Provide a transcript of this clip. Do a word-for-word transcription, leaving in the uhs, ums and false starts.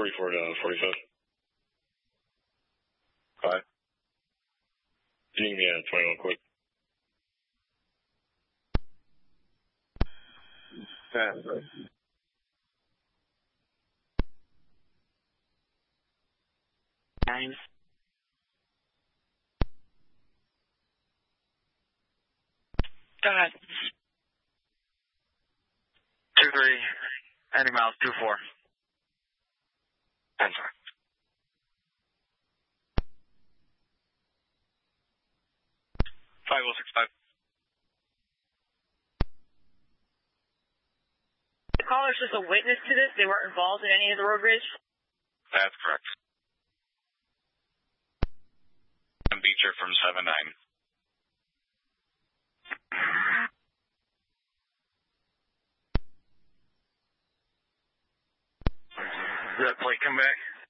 forty-four to forty-five. Five. You can be at twenty-one quick. Yeah. Nine. Go ahead. Two three. Ninety miles. Two four. Ten sir. Five oh six five. The caller's just a witness to this. They weren't involved in any of the road rage. That's correct. I'm Beecher from seven nine. Did that plate come back?